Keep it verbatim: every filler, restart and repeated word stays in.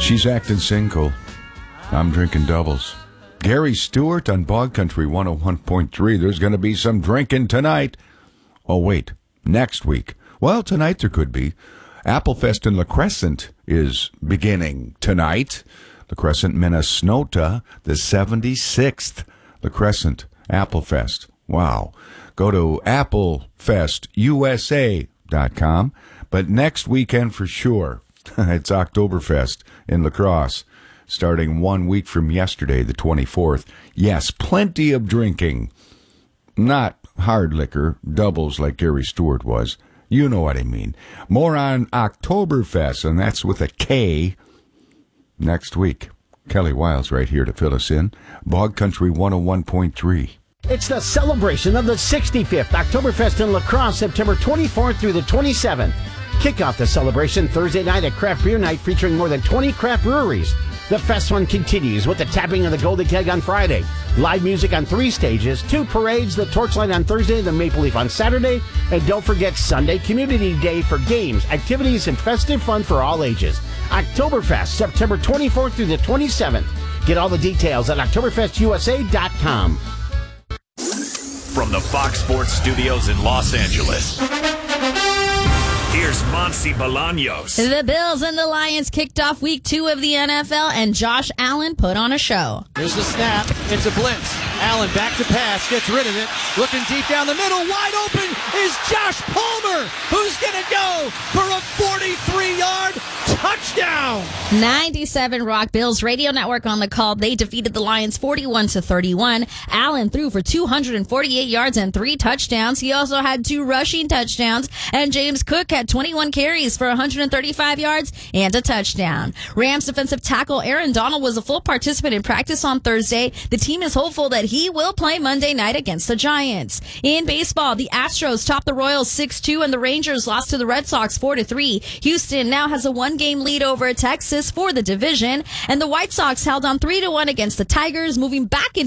She's acting single. I'm drinking doubles. Gary Stewart on Bog Country one oh one point three. There's going to be some drinking tonight. Oh, wait. Next week. Well, tonight there could be. Applefest in La Crescent is beginning tonight. La Crescent, Minnesota, the seventy-sixth La Crescent Applefest. Wow. Go to applefest u s a dot com. But next weekend for sure, it's Oktoberfest in La Crosse, starting one week from yesterday, the twenty-fourth. Yes, plenty of drinking. Not hard liquor, doubles like Gary Stewart was. You know what I mean. More on Oktoberfest, and that's with a K, next week. Kelly Wiles right here to fill us in. Bog Country one oh one point three. It's the celebration of the sixty-fifth Oktoberfest in La Crosse, September twenty-fourth through the twenty-seventh. Kick off the celebration Thursday night at Craft Beer Night featuring more than twenty craft breweries. The fest fun continues with the tapping of the Golden Keg on Friday, live music on three stages, two parades, the Torchlight on Thursday, the Maple Leaf on Saturday, and don't forget Sunday Community Day for games, activities, and festive fun for all ages. Oktoberfest, September twenty-fourth through the twenty-seventh. Get all the details at oktoberfest u s a dot com. From the Fox Sports Studios in Los Angeles, here's Monsi Bolaños. The Bills and the Lions kicked off week two of the N F L, and Josh Allen put on a show. Here's the snap. It's a blitz. Allen back to pass, gets rid of it. Looking deep down the middle, wide open is Josh Palmer, who's going to go for a forty-three-yard touchdown. ninety-seven Rock Bills Radio Network on the call. They defeated the Lions forty-one to thirty-one. Allen threw for two hundred forty-eight yards and three touchdowns. He also had two rushing touchdowns, and James Cook had twenty-one carries for one hundred thirty-five yards and a touchdown. Rams defensive tackle Aaron Donald was a full participant in practice on Thursday. The team is hopeful that he will play Monday night against the Giants. In baseball, the Astros topped the Royals six two, and the Rangers lost to the Red Sox four to three. Houston now has a one-game lead over Texas for the division, and the White Sox held on three to one against the Tigers, moving back into